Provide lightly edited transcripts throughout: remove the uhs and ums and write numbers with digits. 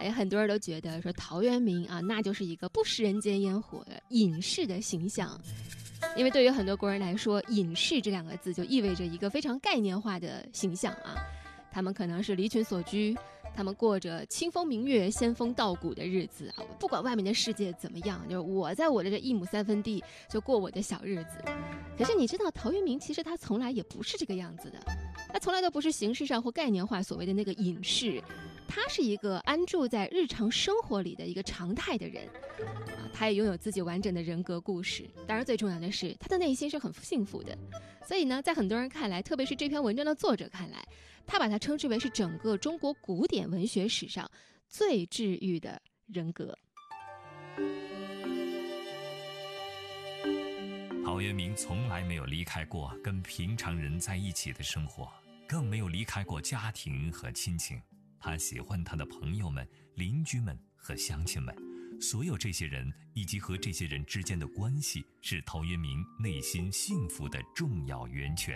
很多人都觉得说陶渊明啊，那就是一个不食人间烟火的隐士的形象。因为对于很多国人来说，隐士这2个字就意味着一个非常概念化的形象啊。他们可能是离群所居，他们过着清风明月、仙风道骨的日子啊，不管外面的世界怎么样，就是我在我的这1亩3分地就过我的小日子。可是你知道，陶渊明其实他从来也不是这个样子的，他从来都不是形式上或概念化所谓的那个隐士，他是一个安住在日常生活里的一个常态的人啊，他也拥有自己完整的人格故事。当然最重要的是，他的内心是很幸福的。所以呢，在很多人看来，特别是这篇文章的作者看来，他把它称之为是整个中国古典文学史上最治愈的人格。 陶渊明从来没有离开过跟平常人在一起的生活，更没有离开过家庭和亲情。他喜欢他的朋友们、邻居们和乡亲们，所有这些人以及和这些人之间的关系，是陶渊明内心幸福的重要源泉。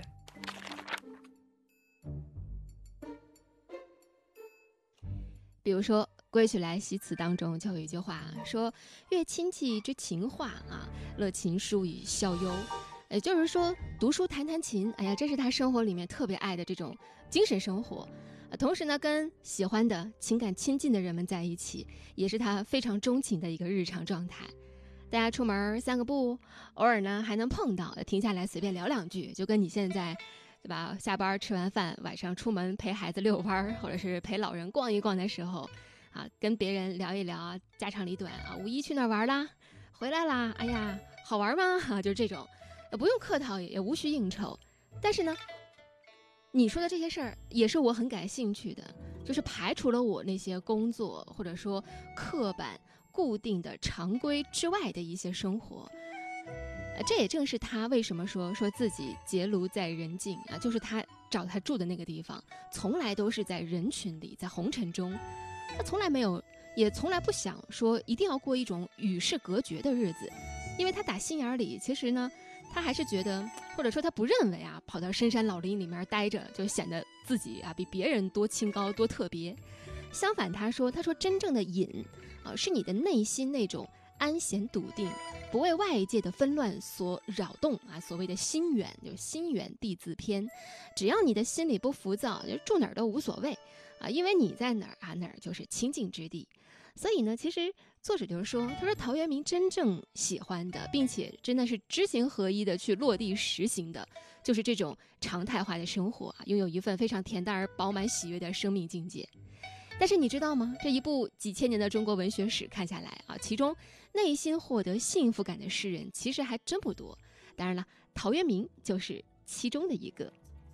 比如说《归去来兮辞》当中就有一句话说：“阅亲戚之情话啊，乐琴书与笑忧。”也就是说，读书弹弹琴，哎呀，这是他生活里面特别爱的这种精神生活。同时呢，跟喜欢的、情感亲近的人们在一起，也是他非常钟情的一个日常状态。大家出门散个步，偶尔呢还能碰到，停下来随便聊2句，就跟你现在，对吧？下班吃完饭，晚上出门陪孩子遛弯，或者是陪老人逛一逛的时候，啊，跟别人聊一聊家长里短啊，五一去哪儿玩啦？回来啦？哎呀，好玩吗？啊，就是这种，不用客套，也无需应酬。但是呢，你说的这些事儿也是我很感兴趣的，就是排除了我那些工作或者说刻板固定的常规之外的一些生活。这也正是他为什么说自己结庐在人境啊，就是他找他住的那个地方，从来都是在人群里，在红尘中，他从来没有，也从来不想说一定要过一种与世隔绝的日子，因为他打心眼里，其实呢，他还是觉得，或者说他不认为啊，跑到深山老林里面待着就显得自己啊比别人多清高多特别。相反，他说真正的隐啊，是你的内心那种安闲笃定，不为外界的纷乱所扰动啊。所谓的心远，就心远地自偏，只要你的心里不浮躁，就住哪儿都无所谓啊，因为你在哪儿啊，哪儿就是清净之地。所以呢，其实作者就是说，他说陶渊明真正喜欢的，并且真的是知行合一的去落地实行的，就是这种常态化的生活啊，拥有一份非常恬淡而饱满喜悦的生命境界。但是你知道吗？这一部几千年的中国文学史看下来啊，其中内心获得幸福感的诗人其实还真不多。当然了，陶渊明就是其中的一个。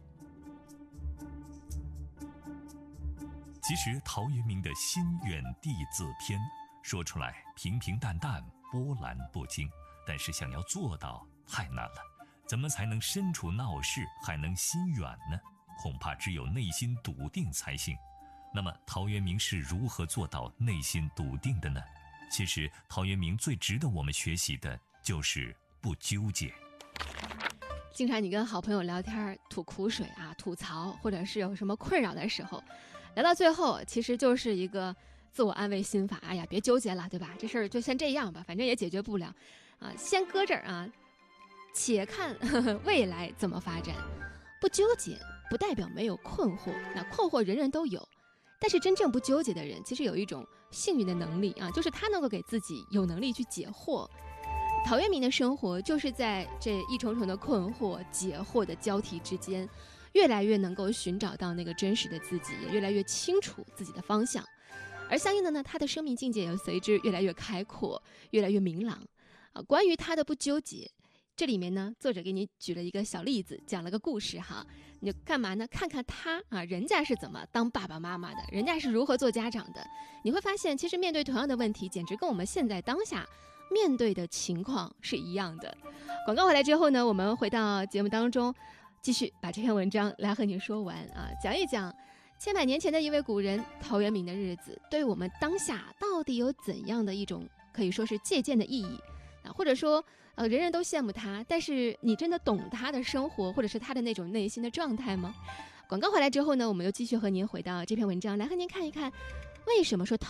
其实陶渊明的心远地自偏，说出来平平淡淡，波澜不惊，但是想要做到太难了。怎么才能身处闹市还能心远呢？恐怕只有内心笃定才行。那么陶渊明是如何做到内心笃定的呢？其实陶渊明最值得我们学习的就是不纠结。 经常你跟好朋友聊天吐苦水啊，吐槽，或者是有什么困扰的时候，聊到最后其实就是一个自我安慰心法。哎呀，别纠结了，对吧？这事儿就先这样吧，反正也解决不了啊，先搁这儿啊，且看未来怎么发展。不纠结不代表没有困惑，那困惑人人都有，但是真正不纠结的人，其实有一种幸运的能力啊，就是他能够给自己有能力去解惑。陶渊明的生活就是在这一重重的困惑、解惑的交替之间，越来越能够寻找到那个真实的自己，也越来越清楚自己的方向。而相应的呢，他的生命境界也随之越来越开阔，越来越明朗啊。关于他的不纠结，这里面呢，作者给你举了一个小例子，讲了个故事哈。你干嘛呢？看看他啊，人家是怎么当爸爸妈妈的，人家是如何做家长的。你会发现，其实面对同样的问题，简直跟我们现在当下面对的情况是一样的。广告回来之后呢，我们回到节目当中，继续把这篇文章来和你说完啊，讲一讲千百年前的一位古人陶渊明的日子，对我们当下到底有怎样的一种可以说是借鉴的意义啊，或者说人人都羡慕他，但是你真的懂他的生活，或者是他的那种内心的状态吗？广告回来之后呢，我们又继续和您回到这篇文章，来和您看一看为什么说